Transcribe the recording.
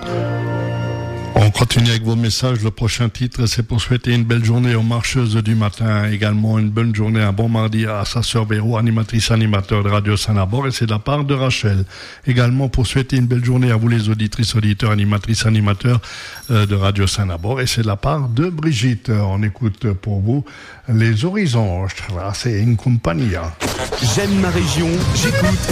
On continue avec vos messages. Le prochain titre, c'est pour souhaiter une belle journée aux marcheuses du matin. Également une bonne journée, un bon mardi à sa sœur Véro, animatrice-animateur de Radio Saint-Labor. Et c'est de la part de Rachel. Également pour souhaiter une belle journée à vous les auditrices, auditeurs, animatrices, animateurs de Radio Saint-Labor. Et c'est de la part de Brigitte. On écoute pour vous les Horizons. C'est une compagnie. J'aime ma région, j'écoute